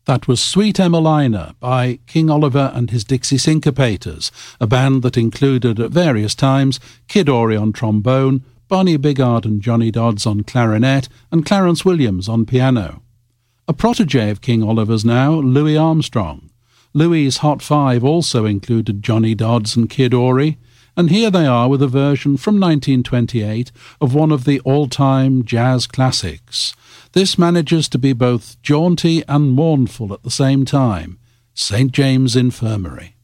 That was Sweet Emmelina by King Oliver and his Dixie Syncopators, a band that included at various times Kid Ory on trombone, Barney Bigard and Johnny Dodds on clarinet, and Clarence Williams on piano. A protege of King Oliver's now, Louis Armstrong. Louis's Hot Five also included Johnny Dodds and Kid Ory, and here they are with a version from 1928 of one of the all-time jazz classics. This manages to be both jaunty and mournful at the same time, St. James Infirmary.